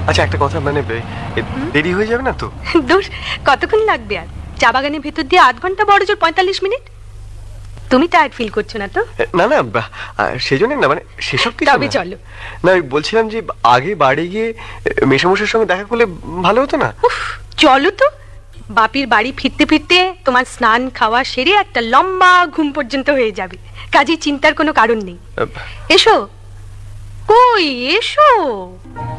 আচ্ছা একটা কথা, মানে দেরি হয়ে যাবে না তো? দূর, কতক্ষণ লাগবে আর? চা বাগানের ভেতর দিয়ে 8 ঘন্টা, বড় জোর 45 মিনিট। তুমি টায়ার্ড ফিল করছো না তো? না না, সেই জন্য না, মানে সেসব কিছু তবে না। চলো। না, আমি বলছিলাম যে আগে বাড়ি গিয়ে মেশামশাইয়ের সঙ্গে দেখা করলে ভালো হতো না? উফ, চলো তো। বাপির বাড়ি ফিরতে ফিরতে তোমার স্নান খাওয়া সেরে একটা লম্বা ঘুম পর্যন্ত হয়ে যাবে। কাজে চিন্তার কোনো কারণ নেই। এসো। কই এসো।